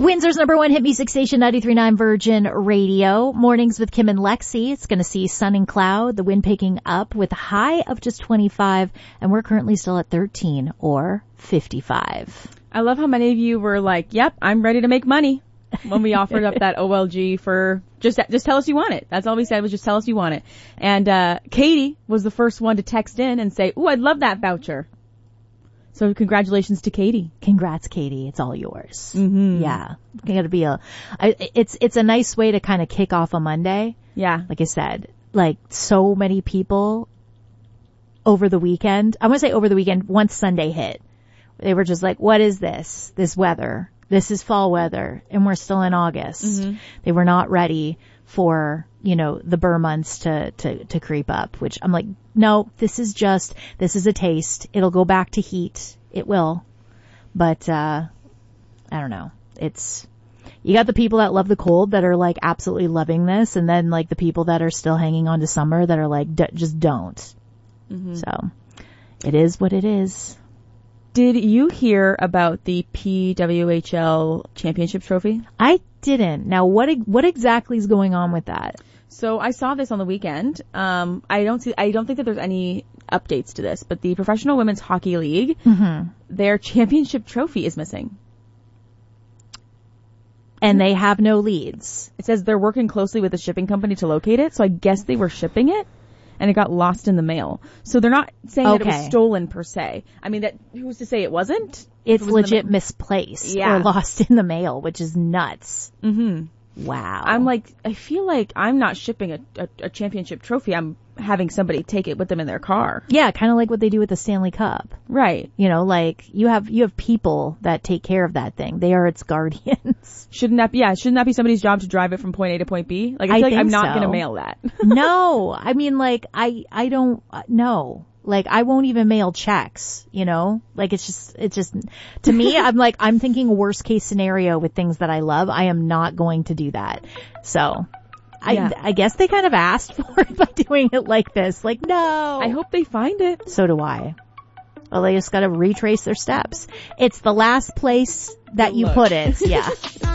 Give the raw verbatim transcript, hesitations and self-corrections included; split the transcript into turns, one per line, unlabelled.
Windsor's number one hit music station, ninety-three point nine Virgin Radio. Mornings with Kim and Lexi. It's going to see sun and cloud, the wind picking up with a high of just twenty-five, and we're currently still at thirteen or fifty-five.
I love how many of you were like, yep, I'm ready to make money when we offered up that O L G for just just tell us you want it. That's all we said was just tell us you want it. And uh Katie was the first one to text in and say, ooh, I'd love that voucher. So congratulations to Katie.
Congrats, Katie. It's all yours.
Mm-hmm.
Yeah. It's got to be a, I, it's, it's a nice way to kind of kick off a Monday.
Yeah.
Like I said, like so many people over the weekend, I want to say over the weekend, once Sunday hit, they were just like, what is this? This weather. This is fall weather. And we're still in August.
Mm-hmm.
They were not ready for, you know, the Burr months to, to, to creep up, which I'm like, no, this is just, this is a taste. It'll go back to heat. It will. But, uh, I don't know. It's, you got the people that love the cold that are like absolutely loving this. And then like the people that are still hanging on to summer that are like, d- just don't.
Mm-hmm.
So it is what it is.
Did you hear about the P W H L championship trophy?
I didn't. Now, what what exactly is going on with that?
So I saw this on the weekend. Um, I don't see. I don't think that there's any updates to this, but the Professional Women's Hockey League,
mm-hmm.
their championship trophy is missing,
and they have no leads.
It says they're working closely with the shipping company to locate it. So I guess they were shipping it, and it got lost in the mail. So they're not saying
okay.
that it was stolen per se. I mean, that who's to say it wasn't?
It's
it was
legit misplaced
yeah.
or lost in the mail, which is nuts.
Mm-hmm.
Wow.
I'm like, I feel like I'm not shipping a, a, a championship trophy. I'm having somebody take it with them in their car.
Yeah, kind of like what they do with the Stanley Cup.
Right.
You know, like you have you have people that take care of that thing. They are its guardians.
Shouldn't that be, yeah, shouldn't that be somebody's job to drive it from point A to point B? Like, I feel
I
like I'm not
so.
going to mail that.
No. I mean, like, I, I don't, uh, no. Like, I won't even mail checks, you know? Like, it's just, it's just, to me, I'm like, I'm thinking worst case scenario with things that I love. I am not going to do that. So,
Yeah.
I, I guess they kind of asked for it by doing it like this. Like, no.
I hope they find it.
So do I. Well, they just gotta retrace their steps. It's the last place that you
Look.
put it. Yeah.